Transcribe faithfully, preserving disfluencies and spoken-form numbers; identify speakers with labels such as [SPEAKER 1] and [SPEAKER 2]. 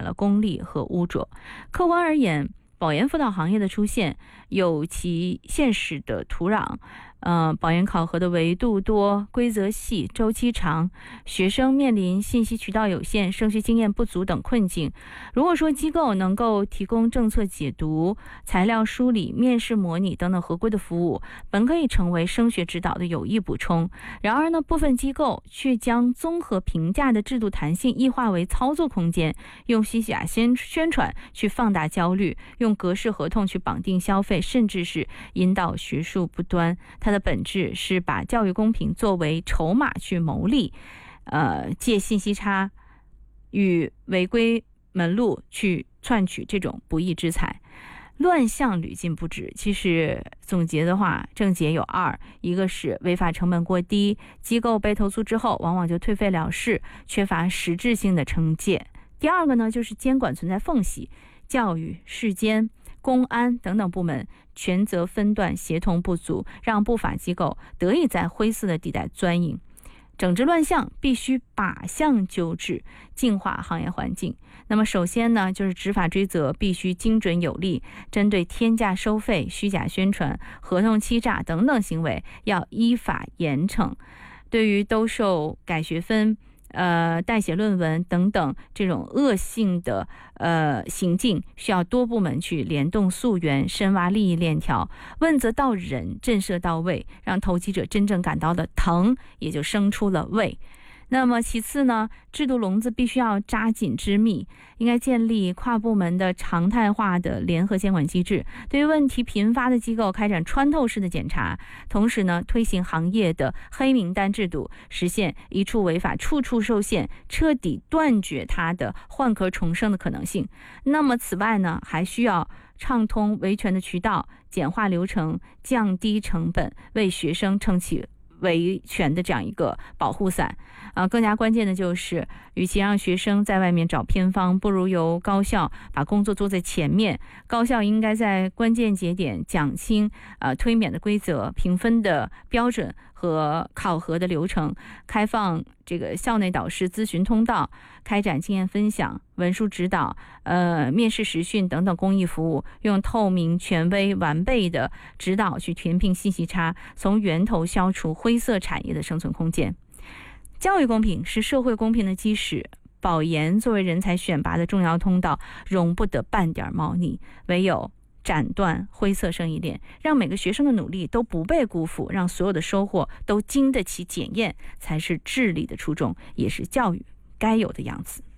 [SPEAKER 1] 了功利和污浊。客观而言，保研辅导行业的出现有其现实的土壤。呃，保研考核的维度多、规则细、周期长，学生面临信息渠道有限、升学经验不足等困境。如果说机构能够提供政策解读、材料梳理、面试模拟等等合规的服务，本可以成为升学指导的有益补充。然而呢，部分机构却将综合评价的制度弹性异化为操作空间，用虚假宣宣传去放大焦虑，用格式合同去绑定消费，甚至是引导学术不端。它的本质是把教育公平作为筹码去牟利，呃，借信息差与违规门路去赚取这种不义之财。乱象屡禁不止，其实总结的话，症结有二：一个是违法成本过低，机构被投诉之后往往就退费了事，缺乏实质性的惩戒；第二个呢，就是监管存在缝隙，教育、市监、公安等等部门权责分段协同不足，让不法机构得以在灰色的地带钻营。整治乱象必须靶向纠治，净化行业环境。那么首先呢，就是执法追责必须精准有力，针对天价收费、虚假宣传、合同欺诈等等行为要依法严惩。对于兜售改学分、呃，代写论文等等这种恶性的呃行径，需要多部门去联动溯源，深挖利益链条，问责到人，震慑到位，让投机者真正感到的疼，也就生出了畏。那么其次呢，制度笼子必须要扎紧织密，应该建立跨部门的常态化的联合监管机制，对于问题频发的机构开展穿透式的检查，同时呢，推行行业的黑名单制度，实现一处违法处处受限，彻底断绝它的换壳重生的可能性。那么此外呢，还需要畅通维权的渠道，简化流程，降低成本，为学生撑起维权的这样一个保护伞。呃，更加关键的就是，与其让学生在外面找偏方，不如由高校把工作做在前面。高校应该在关键节点讲清呃推免的规则、评分的标准和考核的流程，开放这个校内导师咨询通道，开展经验分享、文书指导、呃面试实训等等公益服务，用透明、权威、完备的指导去填平信息差，从源头消除灰色产业的生存空间。教育公平是社会公平的基石，保研作为人才选拔的重要通道，容不得半点猫腻。唯有斩断灰色生意链，让每个学生的努力都不被辜负，让所有的收获都经得起检验，才是治理的初衷，也是教育该有的样子。